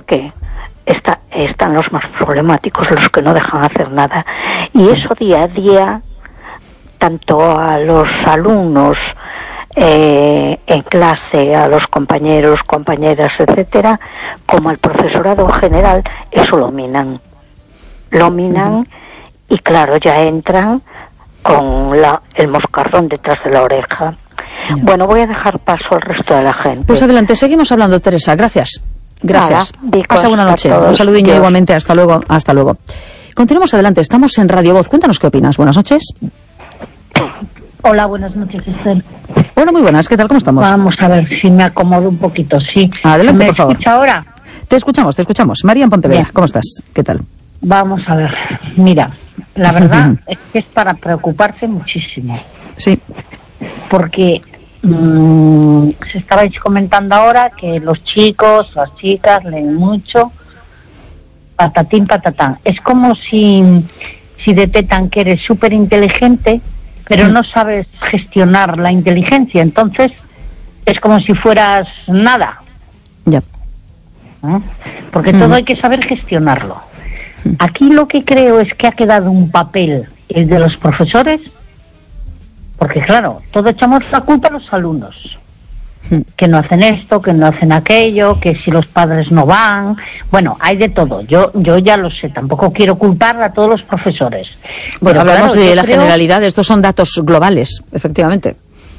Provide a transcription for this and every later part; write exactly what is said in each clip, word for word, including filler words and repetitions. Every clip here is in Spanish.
porque está, están los más problemáticos, los que no dejan hacer nada, y eso día a día, tanto a los alumnos eh, en clase, a los compañeros, compañeras, etcétera, como al profesorado en general, eso lo minan, lo minan, uh-huh. Y claro, ya entran con la, el moscardón detrás de la oreja. Yeah. Bueno, voy a dejar paso al resto de la gente. Pues adelante, seguimos hablando, Teresa. Gracias. Gracias. Nada, Pasa buena noche. Un saludinho Dios. Igualmente. Hasta luego. Hasta luego. Continuamos adelante. Estamos en Radio Voz. Cuéntanos qué opinas. Buenas noches. Hola, buenas noches, Esther. Bueno, muy buenas. ¿Qué tal? ¿Cómo estamos? Vamos a ver si me acomodo un poquito. Sí. Adelante, por favor. ¿Me escucha ahora? Te escuchamos, te escuchamos. María en Pontevedra. Bien. ¿Cómo estás? ¿Qué tal? Vamos a ver. Mira, la verdad es que es para preocuparse muchísimo. Sí. Porque mmm, se estabais comentando ahora que los chicos, las chicas leen mucho, patatín, patatán. Es como si, si detectan que eres súper inteligente, pero no sabes gestionar la inteligencia. Entonces, es como si fueras nada. Ya. ¿Eh? Porque todo hay que saber gestionarlo. Aquí lo que creo es que ha quedado un papel, el de los profesores, porque claro, todos echamos la culpa a los alumnos, que no hacen esto, que no hacen aquello, que si los padres no van, bueno, hay de todo, yo yo ya lo sé, tampoco quiero culpar a todos los profesores. Bueno, pero hablamos claro, de la creo... generalidad, estos son datos globales, efectivamente.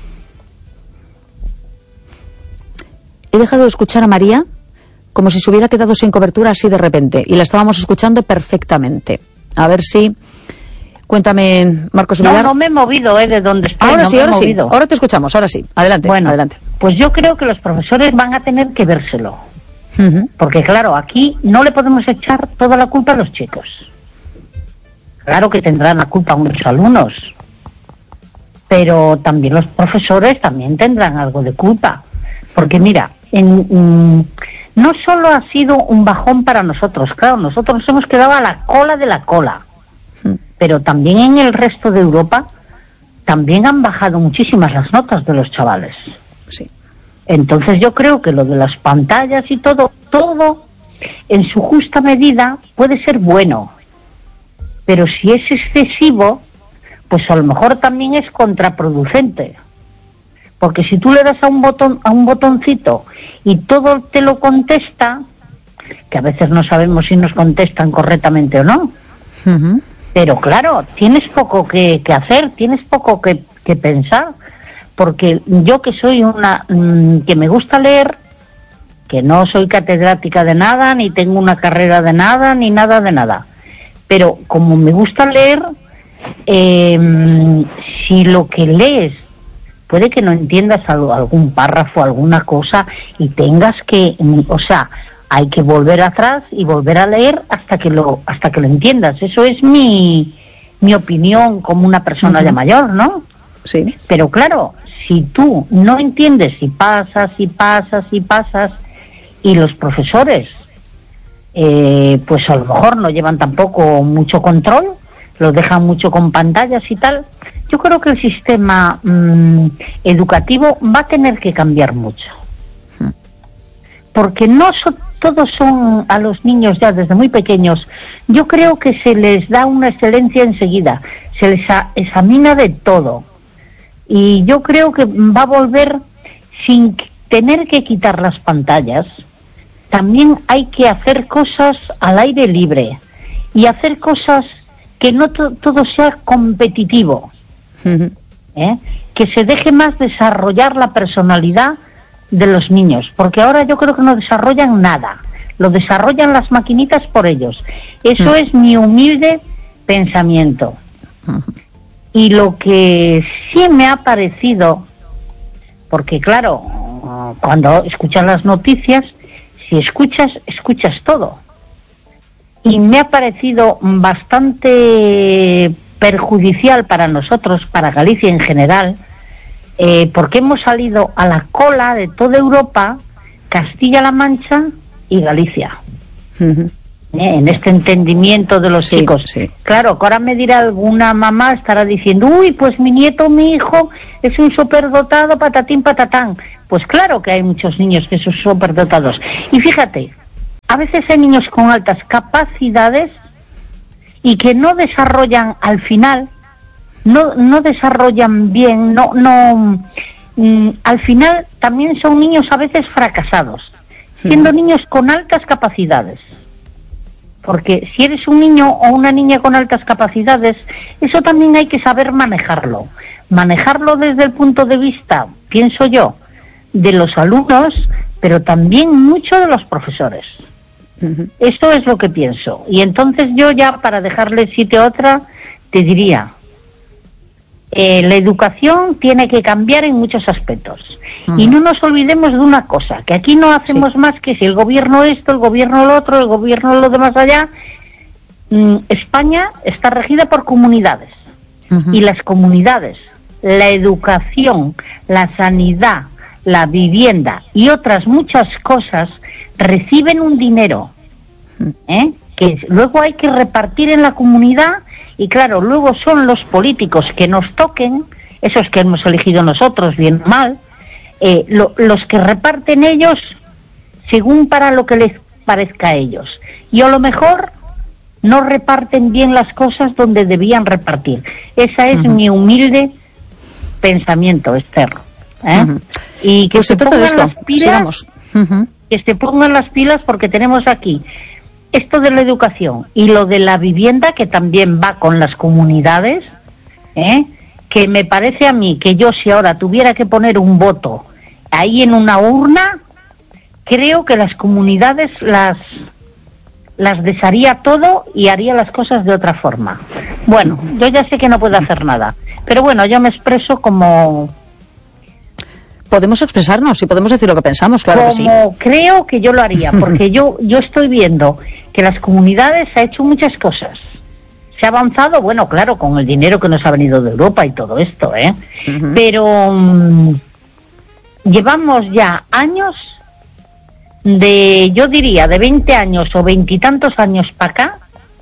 He dejado de escuchar a María como si se hubiera quedado sin cobertura así de repente, y la estábamos escuchando perfectamente. A ver si... Cuéntame, Marcos Villar. No, no me he movido, ¿eh? De donde estoy. Ahora no sí, me ahora he sí. movido. Ahora te escuchamos, ahora sí. Adelante, bueno, adelante. Pues yo creo que los profesores van a tener que vérselo. Uh-huh. Porque claro, aquí no le podemos echar toda la culpa a los chicos. Claro que tendrán la culpa muchos alumnos, pero también los profesores también tendrán algo de culpa. Porque mira, en, mm, no solo ha sido un bajón para nosotros, claro, nosotros nos hemos quedado a la cola de la cola, uh-huh. Pero también en el resto de Europa también han bajado muchísimas las notas de los chavales. Sí. Entonces yo creo que lo de las pantallas y todo, todo en su justa medida puede ser bueno, pero si es excesivo, pues a lo mejor también es contraproducente, porque si tú le das a un botón, a un botoncito y todo te lo contesta, que a veces no sabemos si nos contestan correctamente o no, uh-huh. Pero claro, tienes poco que, que hacer, tienes poco que, que pensar, porque yo que soy una mmm, que me gusta leer, que no soy catedrática de nada, ni tengo una carrera de nada, ni nada de nada, pero como me gusta leer, eh, si lo que lees puede que no entiendas algún párrafo, alguna cosa, y tengas que, o sea, hay que volver atrás y volver a leer hasta que lo hasta que lo entiendas. Eso es mi mi opinión como una persona uh-huh. ya mayor, ¿no? Sí. Pero claro, si tú no entiendes y pasas y pasas y pasas, y los profesores, eh, pues a lo mejor no llevan tampoco mucho control, los dejan mucho con pantallas y tal, yo creo que el sistema mmm, educativo va a tener que cambiar mucho. Porque no so, todos son a los niños ya desde muy pequeños. Yo creo que se les da una excelencia enseguida, se les a, examina de todo. Y yo creo que va a volver sin tener que quitar las pantallas. También hay que hacer cosas al aire libre y hacer cosas que no to, todo sea competitivo. Uh-huh. ¿Eh? Que se deje más desarrollar la personalidad de los niños, porque ahora yo creo que no desarrollan nada, lo desarrollan las maquinitas por ellos. Eso uh-huh. es mi humilde pensamiento. Uh-huh. Y lo que sí me ha parecido, porque claro, cuando escuchas las noticias, si escuchas, escuchas todo. Y me ha parecido bastante perjudicial para nosotros, para Galicia en general, eh, porque hemos salido a la cola de toda Europa, Castilla-La Mancha y Galicia. Uh-huh. Eh, en este entendimiento de los sí, chicos. Sí. Claro, que ahora me dirá alguna mamá, estará diciendo, uy, pues mi nieto, mi hijo, es un superdotado, patatín, patatán. Pues claro que hay muchos niños que son superdotados. Y fíjate, a veces hay niños con altas capacidades y que no desarrollan al final, no, no desarrollan bien, no, no, mm, al final también son niños a veces fracasados, siendo niños con altas capacidades. Porque si eres un niño o una niña con altas capacidades, eso también hay que saber manejarlo. Manejarlo desde el punto de vista, pienso yo, de los alumnos, pero también mucho de los profesores. Uh-huh. Eso es lo que pienso. Y entonces yo ya, para dejarle sitio a otra, te diría, eh, la educación tiene que cambiar en muchos aspectos. Uh-huh. Y no nos olvidemos de una cosa, que aquí no hacemos sí. más que si el gobierno esto, el gobierno lo otro, el gobierno lo demás allá. Mm, España está regida por comunidades. Uh-huh. Y las comunidades, la educación, la sanidad, la vivienda y otras muchas cosas reciben un dinero, ¿eh? que luego hay que repartir en la comunidad, y claro, luego son los políticos que nos toquen, esos que hemos elegido nosotros, bien o mal, eh, lo, los que reparten ellos según para lo que les parezca a ellos. Y a lo mejor no reparten bien las cosas donde debían repartir. Esa es uh-huh. mi humilde pensamiento, Esther. ¿eh? Uh-huh. Y que pues se pongan esto. las pilas, uh-huh. que se pongan las pilas, porque tenemos aquí esto de la educación y lo de la vivienda, que también va con las comunidades, ¿eh? que me parece a mí que yo, si ahora tuviera que poner un voto ahí en una urna, creo que las comunidades las las desharía todo y haría las cosas de otra forma. Bueno, yo ya sé que no puedo hacer nada, pero bueno, yo me expreso como... Podemos expresarnos y podemos decir lo que pensamos, claro que sí. Como creo que yo lo haría, porque yo yo estoy viendo que las comunidades ha hecho muchas cosas. Se ha avanzado, bueno, claro, con el dinero que nos ha venido de Europa y todo esto, ¿eh? Uh-huh. Pero um, llevamos ya años de, yo diría, de veinte años o veintitantos años para acá,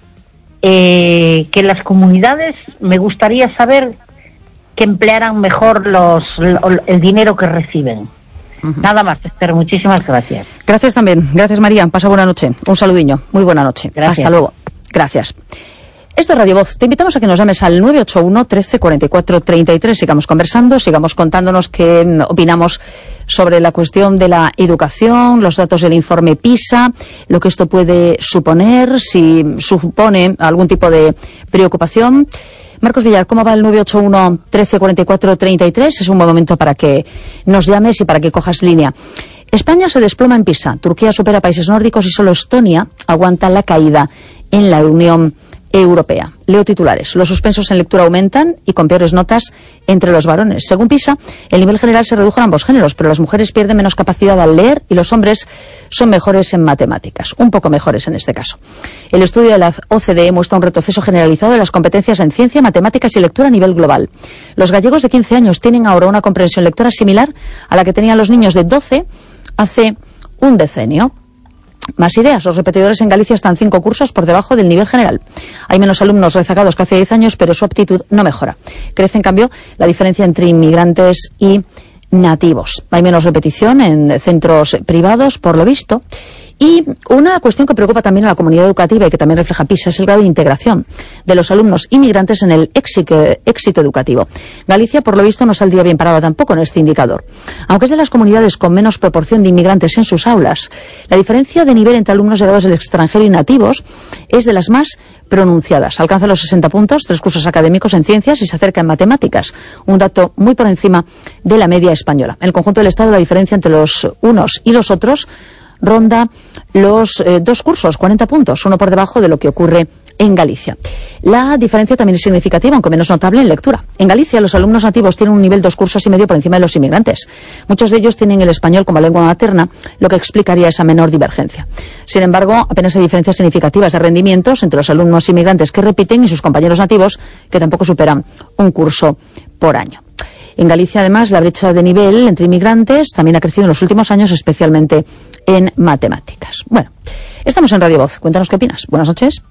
eh, que las comunidades, me gustaría saber que emplearan mejor los el dinero que reciben. Uh-huh. Nada más, Esther, muchísimas gracias. Gracias también, gracias María, pasa buena noche, un saludiño, muy buena noche. Gracias. Hasta luego, gracias. Esto es Radio Voz. Te invitamos a que nos llames al nueve ocho uno, trece, cuarenta y cuatro, treinta y tres. Sigamos conversando, sigamos contándonos qué opinamos sobre la cuestión de la educación, los datos del informe PISA, lo que esto puede suponer, si supone algún tipo de preocupación. Marcos Villar, ¿cómo va el nueve ocho uno, trece, cuarenta y cuatro, treinta y tres? Es un buen momento para que nos llames y para que cojas línea. España se desploma en PISA. Turquía supera a países nórdicos y solo Estonia aguanta la caída en la Unión Europea. Leo titulares. Los suspensos en lectura aumentan y con peores notas entre los varones. Según PISA, el nivel general se redujo en ambos géneros, pero las mujeres pierden menos capacidad al leer y los hombres son mejores en matemáticas, un poco mejores en este caso. El estudio de la O C D E muestra un retroceso generalizado de las competencias en ciencia, matemáticas y lectura a nivel global. Los gallegos de quince años tienen ahora una comprensión lectora similar a la que tenían los niños de doce hace un decenio. Más ideas. Los repetidores en Galicia están cinco cursos por debajo del nivel general. Hay menos alumnos rezagados que hace diez años, pero su aptitud no mejora. Crece, en cambio, la diferencia entre inmigrantes y nativos. Hay menos repetición en centros privados, por lo visto. Y una cuestión que preocupa también a la comunidad educativa y que también refleja PISA es el grado de integración de los alumnos inmigrantes en el éxito, éxito educativo. Galicia, por lo visto, no saldría bien parada tampoco en este indicador. Aunque es de las comunidades con menos proporción de inmigrantes en sus aulas, la diferencia de nivel entre alumnos llegados del extranjero y nativos es de las más pronunciadas. Alcanza los sesenta puntos, tres cursos académicos en ciencias y se acerca en matemáticas, un dato muy por encima de la media española. En el conjunto del Estado, la diferencia entre los unos y los otros ronda los eh, dos cursos, cuarenta puntos, uno por debajo de lo que ocurre en Galicia. La diferencia también es significativa, aunque menos notable, en lectura. En Galicia, los alumnos nativos tienen un nivel dos cursos y medio por encima de los inmigrantes. Muchos de ellos tienen el español como lengua materna, lo que explicaría esa menor divergencia. Sin embargo, apenas hay diferencias significativas de rendimientos entre los alumnos inmigrantes que repiten y sus compañeros nativos, que tampoco superan un curso por año. En Galicia, además, la brecha de nivel entre inmigrantes también ha crecido en los últimos años, especialmente en matemáticas. Bueno, estamos en Radio Voz. Cuéntanos qué opinas. Buenas noches.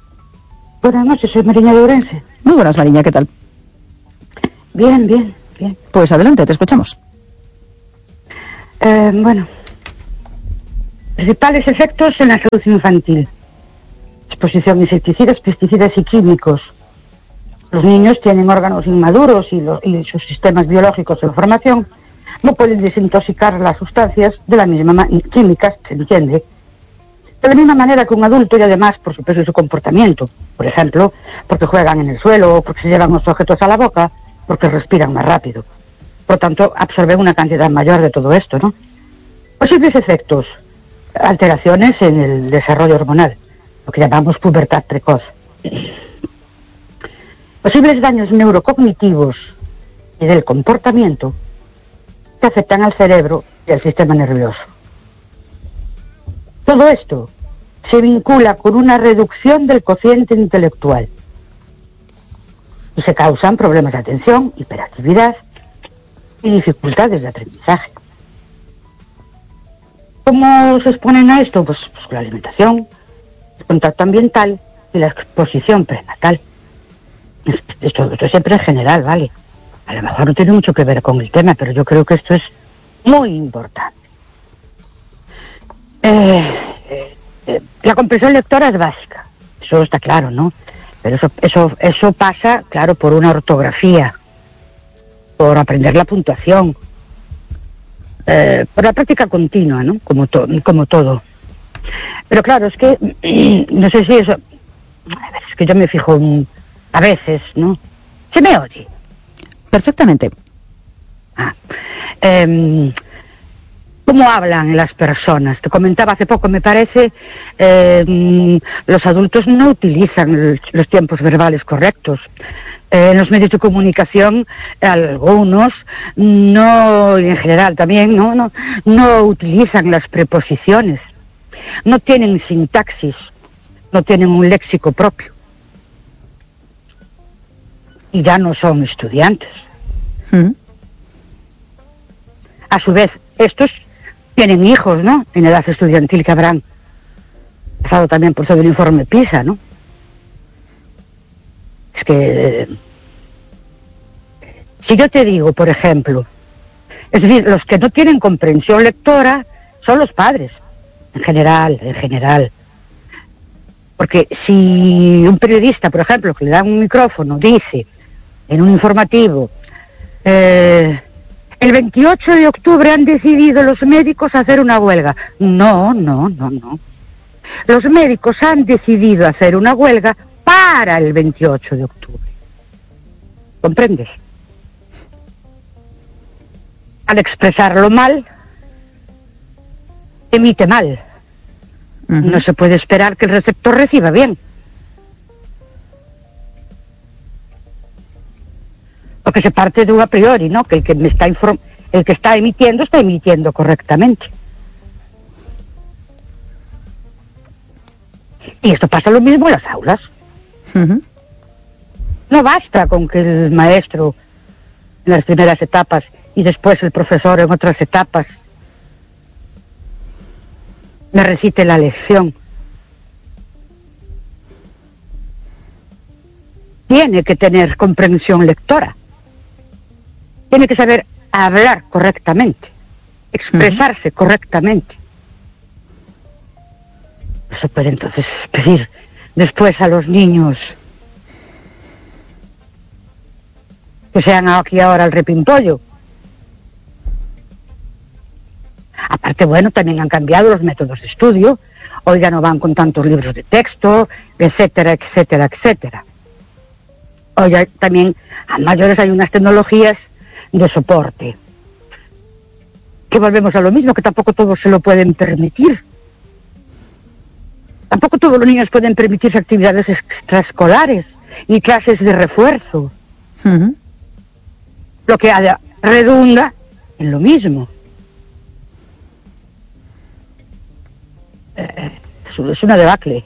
Buenas noches, soy Mariña de Ourense. Muy buenas, Mariña, ¿qué tal? Bien, bien, bien. Pues adelante, te escuchamos. Eh, bueno, Principales efectos en la salud infantil: exposición a insecticidas, pesticidas y químicos. Los niños tienen órganos inmaduros y, los, y sus sistemas biológicos en formación no pueden desintoxicar las sustancias de la misma química, se entiende, de la misma manera que un adulto, y además por su peso y su comportamiento. Por ejemplo, porque juegan en el suelo, o porque se llevan los objetos a la boca, porque respiran más rápido. Por lo tanto, absorben una cantidad mayor de todo esto, ¿no? Posibles efectos: alteraciones en el desarrollo hormonal, lo que llamamos pubertad precoz. Posibles daños neurocognitivos y del comportamiento que afectan al cerebro y al sistema nervioso. Todo esto se vincula con una reducción del cociente intelectual y se causan problemas de atención, hiperactividad y dificultades de aprendizaje. ¿Cómo se exponen a esto? Pues, pues con la alimentación, el contacto ambiental y la exposición prenatal. Esto, esto siempre es general, ¿vale? A lo mejor no tiene mucho que ver con el tema, pero yo creo que esto es muy importante. Eh, eh, eh, la comprensión lectora es básica, eso está claro, ¿no? Pero eso, eso, eso pasa, claro, por una ortografía, por aprender la puntuación, eh, por la práctica continua, ¿no? Como, to, como todo. Pero claro, es que, no sé si eso, a ver, es que yo me fijo en, a veces, ¿no? ¿Se me oye? Perfectamente. Ah, eh, ¿Cómo hablan las personas? Te comentaba hace poco, me parece, eh, los adultos no utilizan los tiempos verbales correctos. Eh, en los medios de comunicación, algunos, no, y en general también, no, no, no utilizan las preposiciones. No tienen sintaxis, no tienen un léxico propio. Y ya no son estudiantes. ¿Mm? A su vez, estos tienen hijos, ¿no? En edad estudiantil, que habrán pasado también por todo el informe PISA, ¿no? Es que, eh, si yo te digo, por ejemplo, es decir, los que no tienen comprensión lectora son los padres, en general, en general. Porque si un periodista, por ejemplo, que le dan un micrófono, dice en un informativo, eh, el veintiocho de octubre han decidido los médicos hacer una huelga. No, no, no, no. Los médicos han decidido hacer una huelga para el veintiocho de octubre. ¿Comprendes? Al expresarlo mal, emite mal. Uh-huh. No se puede esperar que el receptor reciba bien. Porque se parte de un a priori, ¿no? Que el que me está inform- el que está emitiendo está emitiendo correctamente. Y esto pasa lo mismo en las aulas. Uh-huh. No basta con que el maestro en las primeras etapas y después el profesor en otras etapas me recite la lección. Tiene que tener comprensión lectora. Tiene que saber hablar correctamente, expresarse uh-huh. correctamente. Se puede entonces pedir después a los niños que sean aquí ahora el repimpollo. Aparte, bueno, también han cambiado los métodos de estudio. Hoy ya no van con tantos libros de texto, etcétera, etcétera, etcétera. Hoy ya también a mayores hay unas tecnologías de soporte. Que volvemos a lo mismo, que tampoco todos se lo pueden permitir. Tampoco todos los niños pueden permitirse actividades extraescolares ni clases de refuerzo. Uh-huh. Lo que redunda en lo mismo. Eh, es una debacle.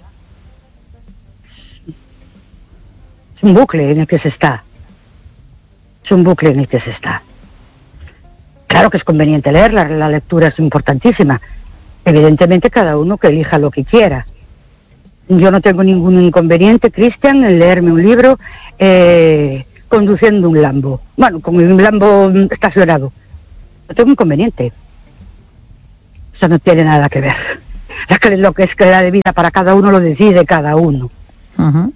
Es un bucle en el que se está. Es un bucle en el que se está. Claro que es conveniente leerla, la lectura es importantísima. Evidentemente cada uno que elija lo que quiera. Yo no tengo ningún inconveniente, Cristian, en leerme un libro eh, conduciendo un Lambo. Bueno, con un Lambo estacionado. No tengo inconveniente. Eso no tiene nada que ver. la que, lo que es que la de vida para cada uno lo decide cada uno. Uh-huh.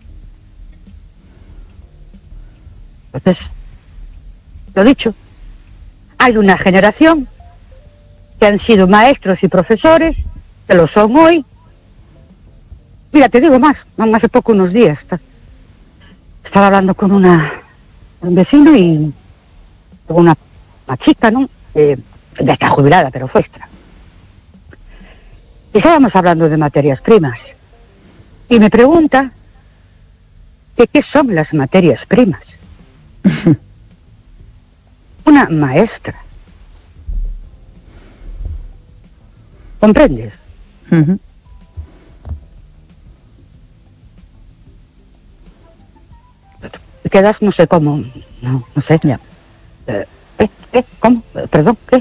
Entonces, lo dicho, hay una generación que han sido maestros y profesores, que lo son hoy. Mira, te digo más, hace poco, unos días, estaba hablando con una un vecino y con una, una chica, ¿no? Eh, ya está jubilada, pero fue extra. Y estábamos hablando de materias primas. Y me pregunta que qué son las materias primas. Una maestra. ¿Comprendes? Uh-huh. Te quedas, no sé cómo, no, no sé. Ya. Eh, ¿Qué? ¿Qué? ¿Cómo? Eh, Perdón, ¿qué?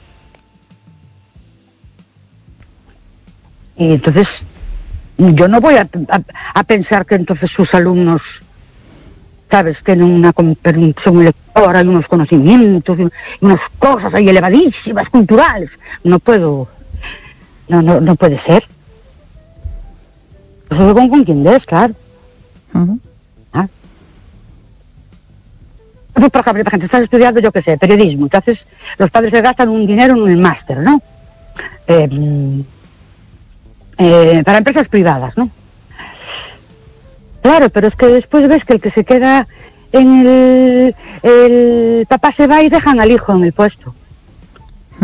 Y entonces, yo no voy a, a, a pensar que entonces sus alumnos, ¿sabes?, tienen una comprensión lectora y unos conocimientos y unas cosas ahí elevadísimas, culturales. No puedo, no, no, no puede ser. Eso con, con quien des, claro. Uh-huh. ¿Ah? Pues, por ejemplo, la gente está estudiando, yo qué sé, periodismo. Entonces, los padres se gastan un dinero en un máster, ¿no? Eh, eh, para empresas privadas, ¿no? Claro, pero es que después ves que el que se queda en el... el papá se va y dejan al hijo en el puesto. Hmm.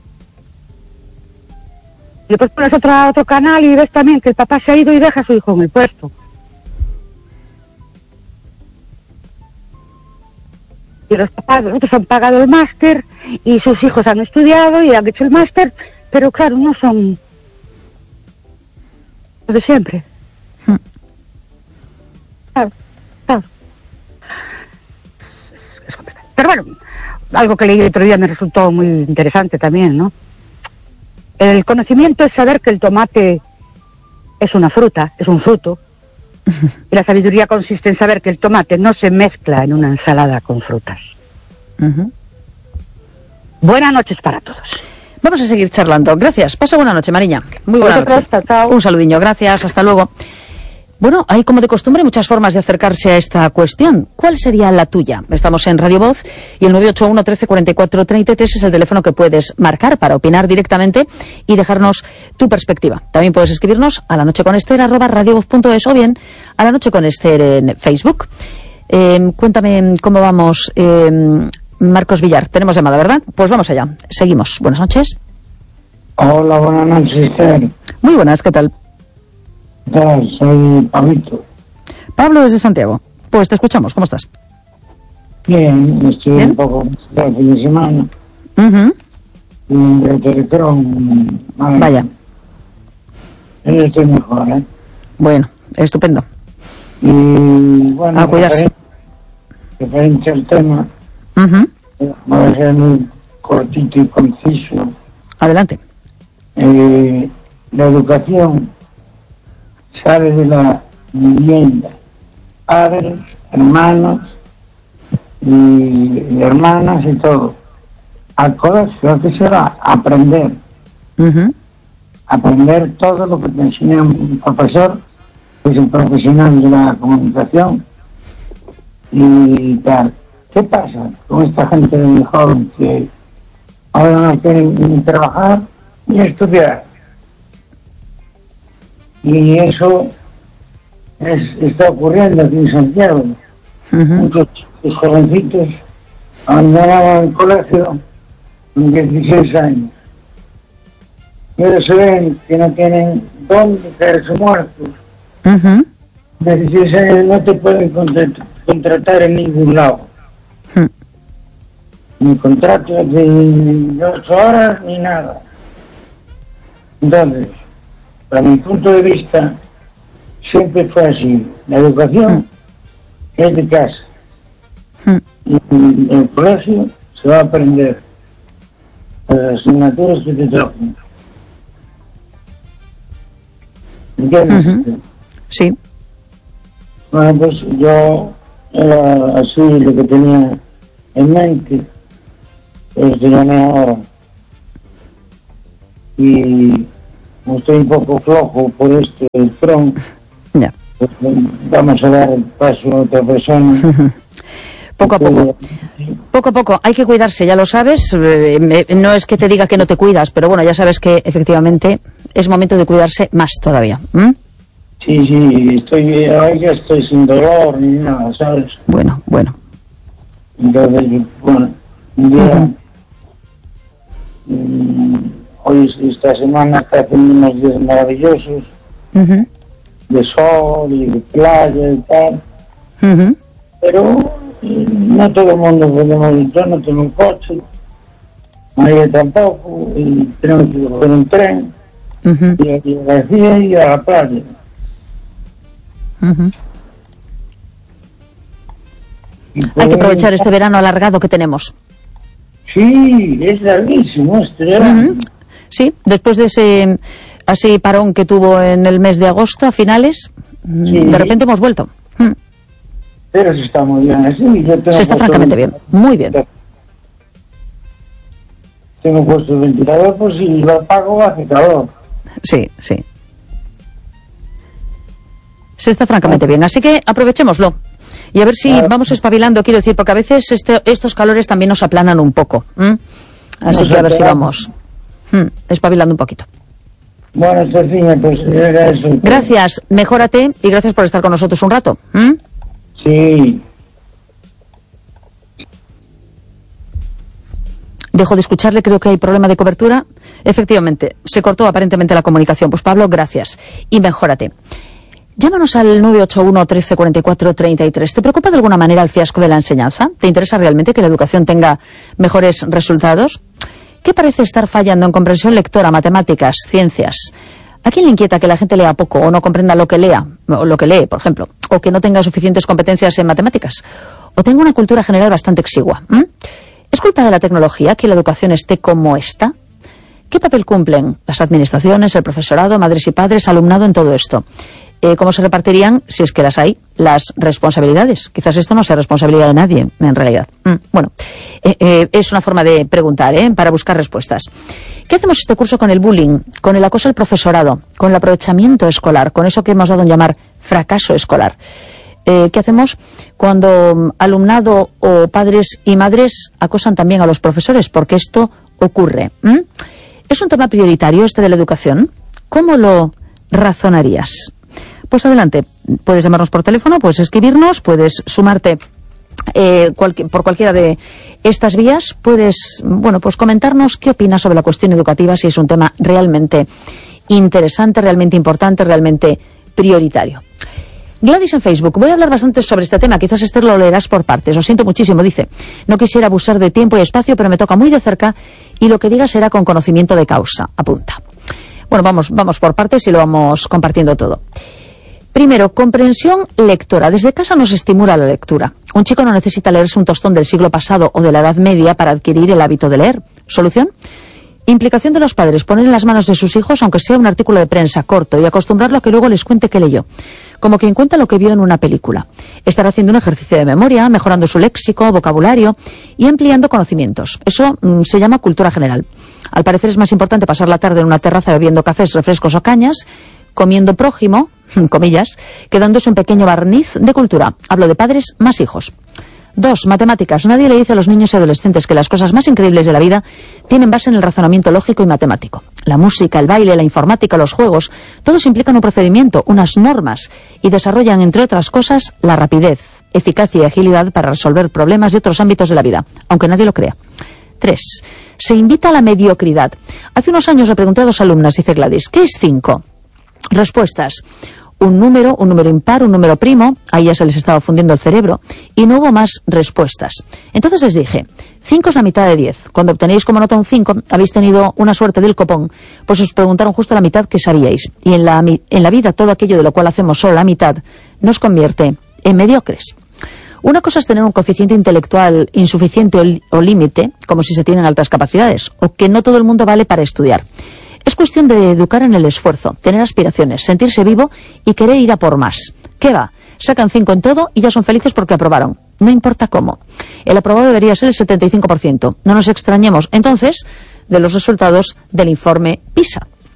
Y después pones otra, otro canal y ves también que el papá se ha ido y deja a su hijo en el puesto. Y los papás, los otros han pagado el máster y sus hijos han estudiado y han hecho el máster, pero claro, no son lo de siempre. Hmm. Claro, claro. Es complicado. Pero bueno, algo que leí otro día me resultó muy interesante también, ¿no? El conocimiento es saber que el tomate es una fruta, es un fruto. Y la sabiduría consiste en saber que el tomate no se mezcla en una ensalada con frutas. Uh-huh. Buenas noches para todos. Vamos a seguir charlando. Gracias. Pasa buena noche, Mariña. Muy buena noche. Un saludiño. Gracias. Hasta luego. Bueno, hay como de costumbre muchas formas de acercarse a esta cuestión. ¿Cuál sería la tuya? Estamos en Radio Voz y el nueve ocho uno, trece, cuarenta y cuatro, treinta y tres es el teléfono que puedes marcar para opinar directamente y dejarnos tu perspectiva. También puedes escribirnos a la noche con Esther arroba radiovoz punto es o bien a la noche con Esther en Facebook. Eh, cuéntame cómo vamos, eh, Marcos Villar. Tenemos llamada, ¿verdad? Pues vamos allá. Seguimos. Buenas noches. Hola, buenas noches, Esther. Muy buenas, ¿qué tal? ¿Qué tal? Soy Pablito. Pablo desde Santiago. Pues te escuchamos, ¿cómo estás? Bien, estoy ¿Bien? un poco el fin de semana. Uh-huh. Y en Telecron, vale. Vaya. Yo estoy mejor, ¿eh? Bueno, estupendo. Y bueno, A cuidarse. referente al tema, Uh-huh. va a ser muy cortito y conciso. Adelante. Eh, la educación sale de la vivienda, padres, hermanos y, y hermanas y todo. Al colegio que se va a aprender, Uh-huh. aprender todo lo que te enseña un profesor, que es un profesional de la comunicación y tal. ¿Qué pasa con esta gente muy joven que ahora no quieren ni trabajar ni estudiar? Y eso es, está ocurriendo aquí en Santiago. Uh-huh. Muchos jovencitos abandonaban el colegio con dieciséis años. Y ahora se ven que no tienen dónde caerse muertos. Uh-huh. dieciséis años no te pueden contrat- contratar en ningún lado. Uh-huh. Ni contratos de ocho horas ni nada. Entonces, para mi punto de vista, siempre fue así. La educación es de casa. Uh-huh. Y en el colegio se va a aprender las asignaturas que te toquen. ¿Entiendes? Uh-huh. Sí. Bueno, pues yo era así lo que tenía en mente. Pues te llamé ahora. Y como estoy un poco flojo por esto del front, ya. Pues, vamos a dar el paso a otra persona. Poco a poco. Poco a poco. Hay que cuidarse, ya lo sabes. Eh, no es que te diga que no te cuidas, pero bueno, ya sabes que efectivamente es momento de cuidarse más todavía. ¿Mm? Sí, sí, estoy, ahora ya estoy sin dolor ni nada, ¿sabes? Bueno, bueno. Entonces, bueno, un día, uh-huh. um, hoy esta semana está haciendo unos días maravillosos, uh-huh. de sol y de playa y tal, uh-huh. pero eh, no todo el mundo podemos, yo no tengo un coche, María tampoco, y tenemos que coger un tren, uh-huh. y aquí a García y a la playa. Uh-huh. Hay que aprovechar este verano alargado que tenemos. Sí, es larguísimo este verano. Uh-huh. Sí, después de ese así parón que tuvo en el mes de agosto a finales, sí. de repente hemos vuelto. Uh-huh. Pero se está muy bien así. Yo tengo se está francamente bien, muy bien. Tengo puesto el ventilador, pues si lo apago hace calor. Sí, sí. Se está francamente bien, así que aprovechémoslo. Y a ver si claro. vamos espabilando, quiero decir, porque a veces este, estos calores también nos aplanan un poco. ¿m? Así no que a ver si vamos ¿m? espabilando un poquito. Bueno, Cecilia, pues era eso. Gracias, mejórate y gracias por estar con nosotros un rato. ¿m? Sí. Dejo de escucharle, creo que hay problema de cobertura. Efectivamente, se cortó aparentemente la comunicación. Pues Pablo, gracias y mejórate. Llámanos al nueve ocho uno, trece, cuarenta y cuatro, treinta y tres. ¿Te preocupa de alguna manera el fiasco de la enseñanza? ¿Te interesa realmente que la educación tenga mejores resultados? ¿Qué parece estar fallando en comprensión lectora, matemáticas, ciencias? ¿A quién le inquieta que la gente lea poco o no comprenda lo que lea, o lo que lee, por ejemplo? ¿O que no tenga suficientes competencias en matemáticas? ¿O tenga una cultura general bastante exigua? ¿Mm? ¿Es culpa de la tecnología que la educación esté como está? ¿Qué papel cumplen las administraciones, el profesorado, madres y padres, alumnado en todo esto? Eh, ¿Cómo se repartirían, si es que las hay, las responsabilidades? Quizás esto no sea responsabilidad de nadie, en realidad. Mm, bueno, eh, eh, es una forma de preguntar, ¿eh? Para buscar respuestas. ¿Qué hacemos este curso con el bullying, con el acoso al profesorado, con el aprovechamiento escolar, con eso que hemos dado en llamar fracaso escolar? Eh, ¿Qué hacemos cuando alumnado o padres y madres acosan también a los profesores? Porque esto ocurre. ¿Mm? ¿Es un tema prioritario este de la educación? ¿Cómo lo razonarías? Pues adelante, puedes llamarnos por teléfono, puedes escribirnos, puedes sumarte eh, cualqui- por cualquiera de estas vías, puedes, bueno, pues comentarnos qué opinas sobre la cuestión educativa, si es un tema realmente interesante, realmente importante, realmente prioritario. Gladys en Facebook, voy a hablar bastante sobre este tema, quizás Esther lo leerás por partes, lo siento muchísimo, dice, no quisiera abusar de tiempo y espacio, pero me toca muy de cerca y lo que diga será con conocimiento de causa, apunta. Bueno, vamos, vamos por partes y lo vamos compartiendo todo. Primero, comprensión lectora. Desde casa nos estimula la lectura. Un chico no necesita leerse un tostón del siglo pasado o de la Edad Media para adquirir el hábito de leer. ¿Solución? Implicación de los padres. Poner en las manos de sus hijos, aunque sea un artículo de prensa corto, y acostumbrarlo a que luego les cuente qué leyó. Como quien cuenta lo que vio en una película. Estar haciendo un ejercicio de memoria, mejorando su léxico, vocabulario y ampliando conocimientos. Eso mm, se llama cultura general. Al parecer es más importante pasar la tarde en una terraza bebiendo cafés, refrescos o cañas, comiendo prójimo, comillas, quedándose un pequeño barniz de cultura. Hablo de padres más hijos. Dos, matemáticas. Nadie le dice a los niños y adolescentes que las cosas más increíbles de la vida tienen base en el razonamiento lógico y matemático. La música, el baile, la informática, los juegos, todos implican un procedimiento, unas normas, y desarrollan, entre otras cosas, la rapidez, eficacia y agilidad para resolver problemas de otros ámbitos de la vida, aunque nadie lo crea. Tres, se invita a la mediocridad. Hace unos años le pregunté a dos alumnas, dice Gladys, ¿qué es cinco? Respuestas. Un número, un número impar, un número primo, ahí ya se les estaba fundiendo el cerebro, y no hubo más respuestas. Entonces les dije, cinco es la mitad de diez. Cuando obtenéis como nota un cinco, habéis tenido una suerte del copón, pues os preguntaron justo la mitad que sabíais. Y en la, en la vida todo aquello de lo cual hacemos solo la mitad nos convierte en mediocres. Una cosa es tener un coeficiente intelectual insuficiente o, o límite, como si se tienen altas capacidades, o que no todo el mundo vale para estudiar. Es cuestión de educar en el esfuerzo, tener aspiraciones, sentirse vivo y querer ir a por más. ¿Qué va? Sacan cinco en todo y ya son felices porque aprobaron. No importa cómo. El aprobado debería ser el setenta y cinco por ciento. No nos extrañemos, entonces, de los resultados del informe PISA.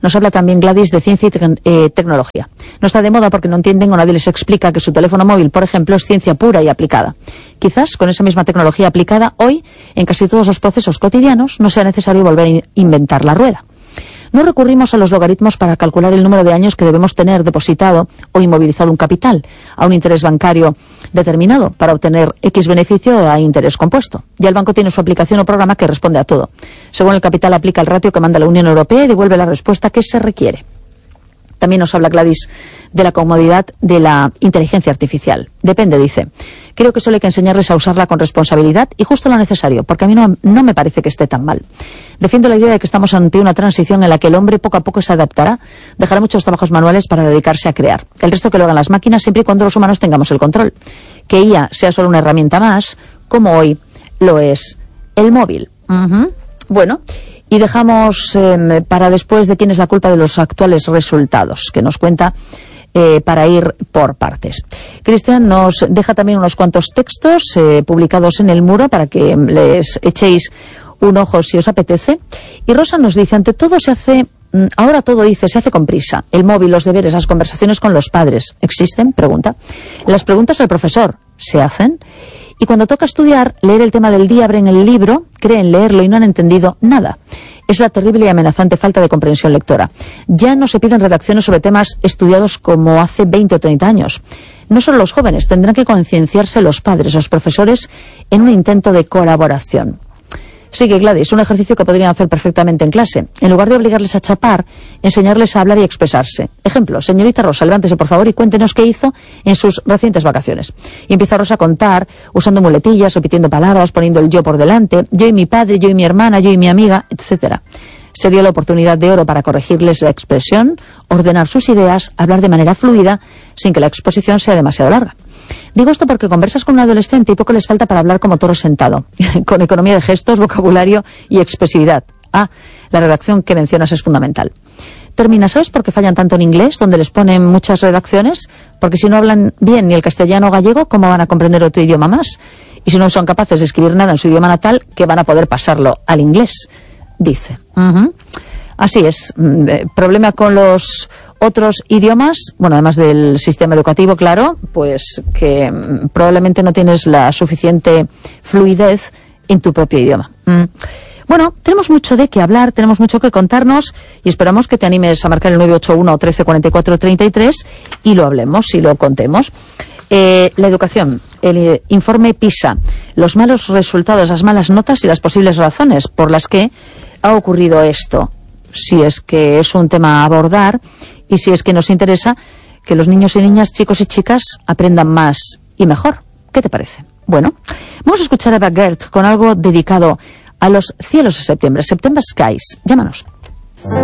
Nos habla también Gladys de ciencia y te eh, tecnología. No está de moda porque no entienden o nadie les explica que su teléfono móvil, por ejemplo, es ciencia pura y aplicada. Quizás con esa misma tecnología aplicada hoy, en casi todos los procesos cotidianos, no sea necesario volver a inventar la rueda. No recurrimos a los logaritmos para calcular el número de años que debemos tener depositado o inmovilizado un capital, a un interés bancario determinado, para obtener X beneficio a interés compuesto. Ya el banco tiene su aplicación o programa que responde a todo. Según el capital, aplica el ratio que manda la Unión Europea y devuelve la respuesta que se requiere. También nos habla Gladys de la comodidad de la inteligencia artificial. Depende, dice. Creo que solo hay que enseñarles a usarla con responsabilidad y justo lo necesario, porque a mí no, no me parece que esté tan mal. Defiendo la idea de que estamos ante una transición en la que el hombre poco a poco se adaptará, dejará muchos trabajos manuales para dedicarse a crear. El resto que lo hagan las máquinas siempre y cuando los humanos tengamos el control. Que I A sea solo una herramienta más, como hoy lo es el móvil. Uh-huh. Bueno, y dejamos eh, para después de quién es la culpa de los actuales resultados, que nos cuenta eh, para ir por partes. Cristian nos deja también unos cuantos textos eh, publicados en el muro para que les echéis un ojo si os apetece. Y Rosa nos dice, ante todo se hace, ahora todo dice, se hace con prisa. El móvil, los deberes, las conversaciones con los padres, ¿existen? Pregunta. Las preguntas al profesor, ¿se hacen? Y cuando toca estudiar, leer el tema del día, abren el libro, creen leerlo y no han entendido nada. Es la terrible y amenazante falta de comprensión lectora. Ya no se piden redacciones sobre temas estudiados como hace veinte o treinta años. No solo los jóvenes, tendrán que concienciarse los padres, los profesores, en un intento de colaboración. Sigue Gladys, un ejercicio que podrían hacer perfectamente en clase. En lugar de obligarles a chapar, enseñarles a hablar y expresarse. Ejemplo, señorita Rosa, levántese por favor y cuéntenos qué hizo en sus recientes vacaciones. Y empieza Rosa a contar, usando muletillas, repitiendo palabras, poniendo el yo por delante, yo y mi padre, yo y mi hermana, yo y mi amiga, etcétera. Sería la oportunidad de oro para corregirles la expresión, ordenar sus ideas, hablar de manera fluida, sin que la exposición sea demasiado larga. Digo esto porque conversas con un adolescente y poco les falta para hablar como toro sentado, con economía de gestos, vocabulario y expresividad. Ah, la redacción que mencionas es fundamental. Termina, ¿sabes por qué fallan tanto en inglés, donde les ponen muchas redacciones? Porque si no hablan bien ni el castellano o gallego, ¿cómo van a comprender otro idioma más? Y si no son capaces de escribir nada en su idioma natal, ¿qué van a poder pasarlo al inglés? Dice. Uh-huh. Así es. Eh, problema con los otros idiomas, bueno, además del sistema educativo, claro, pues que mm, probablemente no tienes la suficiente fluidez en tu propio idioma. Mm. Bueno, tenemos mucho de qué hablar, tenemos mucho que contarnos y esperamos que te animes a marcar el nueve ocho uno, trece, cuarenta y cuatro, treinta y tres y lo hablemos y lo contemos. Eh, la educación, el eh, informe PISA, los malos resultados, las malas notas y las posibles razones por las que ha ocurrido esto, si es que es un tema a abordar y si es que nos interesa que los niños y niñas, chicos y chicas aprendan más y mejor. ¿Qué te parece? Bueno, vamos a escuchar a Eva Gert con algo dedicado a los cielos de septiembre, September Skies. Llámanos.